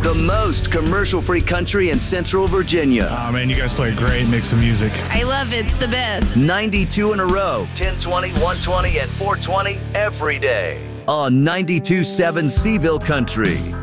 the most commercial-free country in Central Virginia. Oh, man, you guys play a great mix of music. I love it. It's the best. 92 in a row, 1020, 120, and 420 every day on 92.7 Seville Country.